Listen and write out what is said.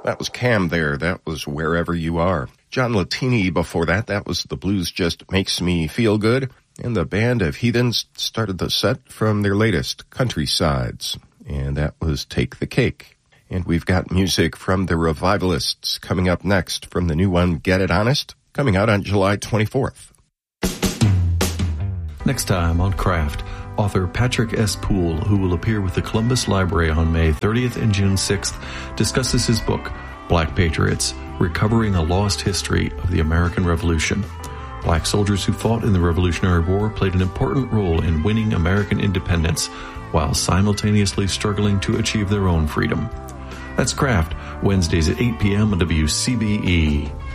That was Cam there. That was Wherever You Are. John Latini before that. That was The Blues Just Makes Me Feel Good. And the Band of Heathens started the set from their latest, Countrysides. And that was Take the Cake. And we've got music from the Revivalists coming up next from the new one, Get It Honest, coming out on July 24th. Next time on Craft, author Patrick S. Poole, who will appear with the Columbus Library on May 30th and June 6th, discusses his book, Black Patriots, Recovering a Lost History of the American Revolution. Black soldiers who fought in the Revolutionary War played an important role in winning American independence while simultaneously struggling to achieve their own freedom. That's Craft, Wednesdays at 8 p.m. on WCBE.